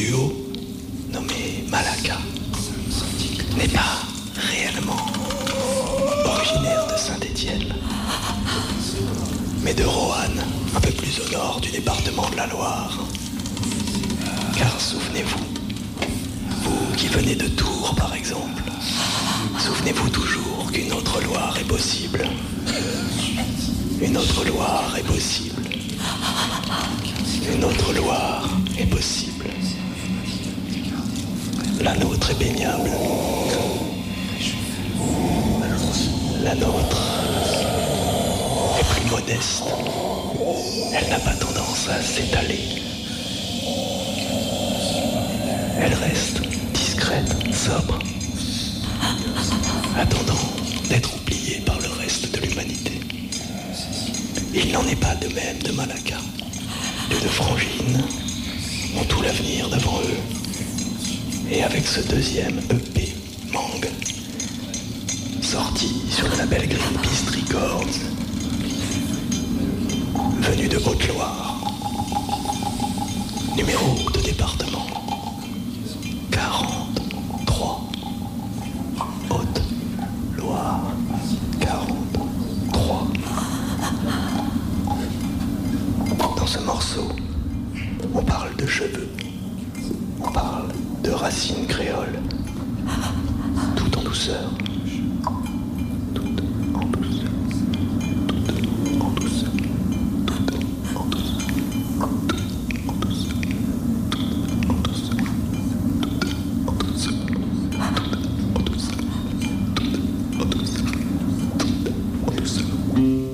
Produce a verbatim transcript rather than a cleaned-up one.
duo, nommé Malaka, n'est pas réellement originaire de Saint-Étienne, mais de Roanne, un peu plus au nord du département de la Loire. Car souvenez-vous, vous qui venez de Tours par exemple, souvenez-vous toujours qu'une autre Loire est possible. Une autre Loire est possible. Une autre Loire est possible. La nôtre est baignable. La nôtre est plus modeste. Elle n'a pas tendance à s'étaler. Elle reste discrète, sobre, attendant d'être oubliée par le reste de l'humanité. Il n'en est pas de même de Malaka. Les deux frangines ont tout l'avenir devant eux. Et avec ce deuxième E P, Mang, sorti sur le label Greenpeace Records, venu de Haute-Loire, numéro de département quarante-trois, Haute-Loire, quarante-trois. Dans ce morceau, on parle de cheveux, on parle de racines créoles, tout en douceur. Mm-hmm.